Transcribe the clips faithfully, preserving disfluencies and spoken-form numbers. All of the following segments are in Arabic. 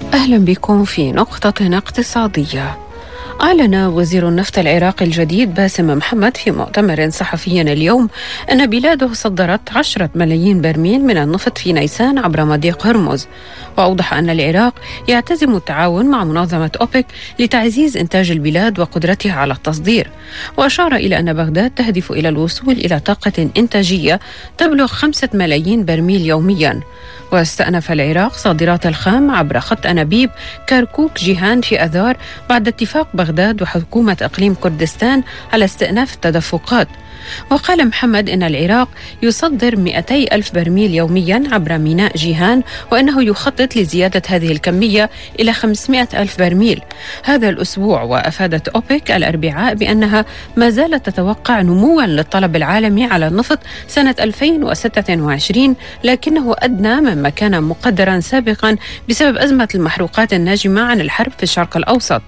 أهلا بكم في نقطة اقتصادية. أعلن وزير النفط العراقي الجديد باسم محمد في مؤتمر صحفي اليوم أن بلاده صدرت عشرة ملايين برميل من النفط في نيسان عبر مضيق هرمز، وأوضح أن العراق يعتزم التعاون مع منظمة أوبك لتعزيز إنتاج البلاد وقدرتها على التصدير، وأشار إلى أن بغداد تهدف إلى الوصول إلى طاقة إنتاجية تبلغ خمسة ملايين برميل يومياً. واستأنف العراق صادرات الخام عبر خط أنابيب كركوك جيهان في أذار بعد اتفاق بغداد وحكومة إقليم كردستان على استئناف التدفقات. وقال محمد إن العراق يصدر مئتي ألف برميل يوميا عبر ميناء جيهان، وأنه يخطط لزيادة هذه الكمية إلى خمسمئة ألف برميل هذا الأسبوع. وأفادت أوبك الأربعاء بأنها ما زالت تتوقع نموا للطلب العالمي على النفط سنة ألفين وستة وعشرين، لكنه أدنى مما كان مقدرا سابقا بسبب أزمة المحروقات الناجمة عن الحرب في الشرق الأوسط.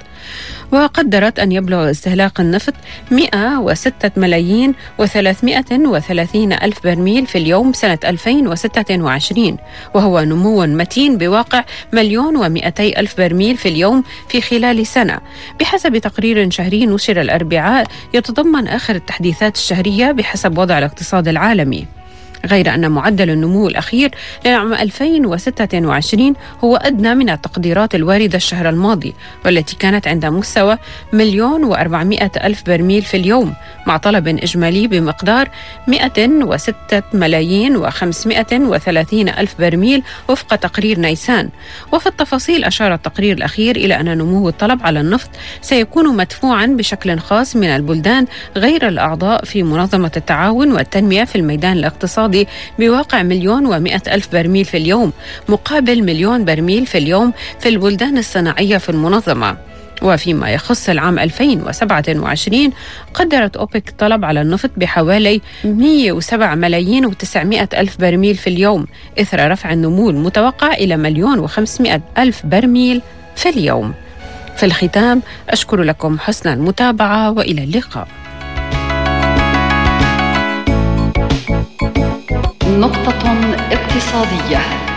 وقدرت أن يبلغ استهلاك النفط مئة وستة ملايين وثلاثمئة وثلاثين ألف برميل في اليوم سنة ألفين وستة وعشرين، وهو نمو متين بواقع مليون ومئتي ألف برميل في اليوم في خلال سنة، بحسب تقرير شهري نشر الأربعاء يتضمن آخر التحديثات الشهرية بحسب وضع الاقتصاد العالمي. غير أن معدل النمو الأخير لعام ألفين وستة وعشرين هو أدنى من التقديرات الواردة الشهر الماضي، والتي كانت عند مستوى مليون وأربعمئة ألف برميل في اليوم، مع طلب إجمالي بمقدار مئة وستة ملايين وخمسمئة وثلاثين ألف برميل وفق تقرير نيسان. وفي التفاصيل أشار التقرير الأخير إلى أن نمو الطلب على النفط سيكون مدفوعا بشكل خاص من البلدان غير الأعضاء في منظمة التعاون والتنمية في الميدان الاقتصادي بواقع مليون ومئة ألف برميل في اليوم، مقابل مليون برميل في اليوم في البلدان الصناعية في المنظمة. وفيما يخص العام ألفين وسبعة وعشرين قدرت أوبك الطلب على النفط بحوالي مئة وسبعة ملايين وتسعمئة ألف برميل في اليوم، إثر رفع النمو المتوقع إلى مليون وخمسمئة ألف برميل في اليوم. في الختام أشكر لكم حسن المتابعة وإلى اللقاء. نقطة اقتصادية.